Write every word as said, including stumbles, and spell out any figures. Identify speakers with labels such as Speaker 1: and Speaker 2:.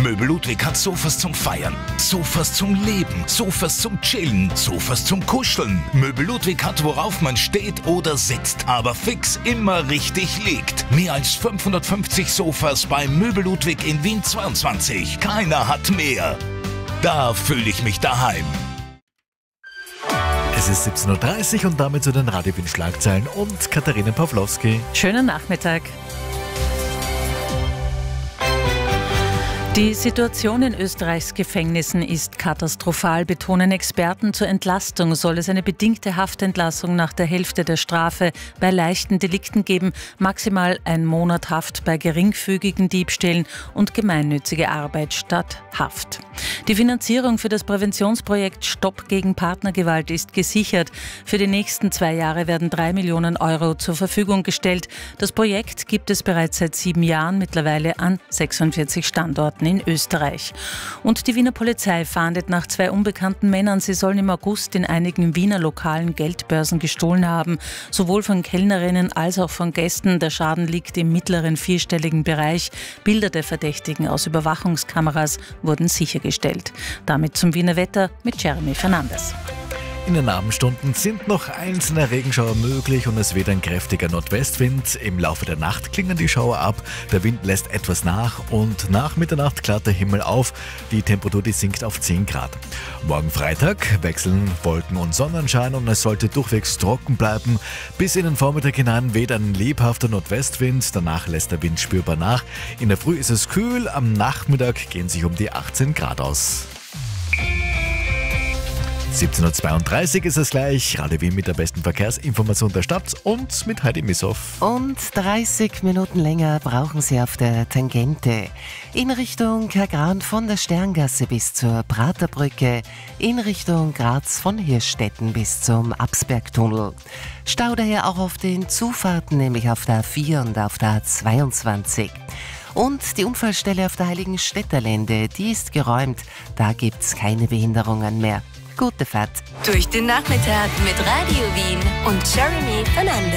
Speaker 1: Möbel Ludwig hat Sofas zum Feiern, Sofas zum Leben, Sofas zum Chillen, Sofas zum Kuscheln. Möbel Ludwig hat, worauf man steht oder sitzt, aber fix immer richtig liegt. Mehr als fünfhundertfünfzig Sofas bei Möbel Ludwig in Wien zweiundzwanzig. Keiner hat mehr. Da fühle ich mich daheim.
Speaker 2: Es ist siebzehn Uhr dreißig und damit zu den Radio Wien Schlagzeilen und Katharina Pawlowski.
Speaker 3: Schönen Nachmittag. Die Situation in Österreichs Gefängnissen ist katastrophal, betonen Experten. Zur Entlastung soll es eine bedingte Haftentlassung nach der Hälfte der Strafe bei leichten Delikten geben, maximal ein Monat Haft bei geringfügigen Diebstählen und gemeinnützige Arbeit statt Haft. Die Finanzierung für das Präventionsprojekt Stopp gegen Partnergewalt ist gesichert. Für die nächsten zwei Jahre werden drei Millionen Euro zur Verfügung gestellt. Das Projekt gibt es bereits seit sieben Jahren, mittlerweile an sechsundvierzig Standorten in Österreich. Und die Wiener Polizei fahndet nach zwei unbekannten Männern. Sie sollen im August in einigen Wiener lokalen Geldbörsen gestohlen haben. Sowohl von Kellnerinnen als auch von Gästen. Der Schaden liegt im mittleren vierstelligen Bereich. Bilder der Verdächtigen aus Überwachungskameras wurden sichergestellt. Damit zum Wiener Wetter mit Jeremy Fernandes.
Speaker 2: In den Abendstunden sind noch einzelne Regenschauer möglich und es weht ein kräftiger Nordwestwind. Im Laufe der Nacht klingen die Schauer ab, der Wind lässt etwas nach und nach Mitternacht klart der Himmel auf. Die Temperatur die sinkt auf zehn Grad. Morgen Freitag wechseln Wolken und Sonnenschein und es sollte durchwegs trocken bleiben. Bis in den Vormittag hinein weht ein lebhafter Nordwestwind, danach lässt der Wind spürbar nach. In der Früh ist es kühl, am Nachmittag gehen sich um die achtzehn Grad aus. siebzehn Uhr zweiunddreißig ist es gleich. Radio Wien mit der besten Verkehrsinformation der Stadt und mit Heidi Missoff.
Speaker 4: Und dreißig Minuten länger brauchen Sie auf der Tangente. In Richtung Kagran von der Sterngasse bis zur Praterbrücke. In Richtung Graz von Hirschstetten bis zum Absbergtunnel. Stau daher auch auf den Zufahrten, nämlich auf der A vier und auf der A zweiundzwanzig. Und die Unfallstelle auf der Heiligenstädterlände, die ist geräumt. Da gibt's keine Behinderungen mehr. Gute Fahrt.
Speaker 5: Durch den Nachmittag mit Radio Wien und Jeremy Fernandes.